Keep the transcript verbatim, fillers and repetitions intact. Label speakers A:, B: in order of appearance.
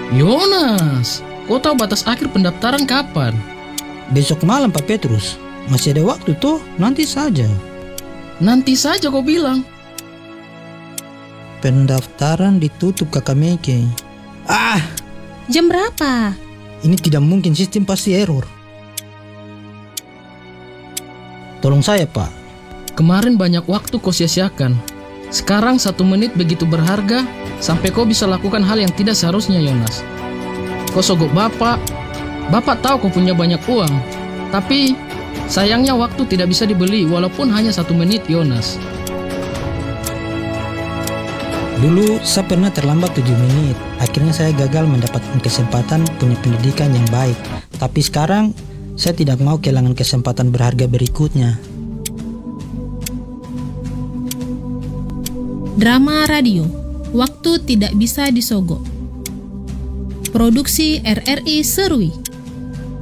A: Yonas, kau tahu batas akhir pendaftaran kapan?
B: Besok malam Pak Petrus. Masih ada waktu toh, nanti saja.
A: Nanti saja kau bilang.
B: Pendaftaran ditutup Kakak Meke. Ah!
C: Jam berapa?
B: Ini tidak mungkin, sistem pasti error. Tolong saya Pak.
A: Kemarin banyak waktu kau sia-siakan. Sekarang satu menit begitu berharga, sampai kau bisa lakukan hal yang tidak seharusnya, Yonas. Kau sogok bapak. Bapak tahu kau punya banyak uang. Tapi sayangnya waktu tidak bisa dibeli walaupun hanya satu menit, Yonas.
B: Dulu saya pernah terlambat tujuh menit. Akhirnya saya gagal mendapatkan kesempatan punya pendidikan yang baik. Tapi sekarang saya tidak mau kehilangan kesempatan berharga berikutnya.
C: Drama radio, waktu tidak bisa disogok. Produksi R R I Serui.